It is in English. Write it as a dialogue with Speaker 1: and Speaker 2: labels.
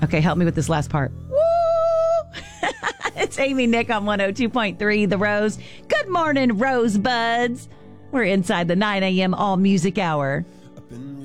Speaker 1: Okay, help me with this last part. Woo! It's Amy Nick on 102.3 The Rose. Good morning, Rosebuds. We're inside the 9 a.m. All Music Hour.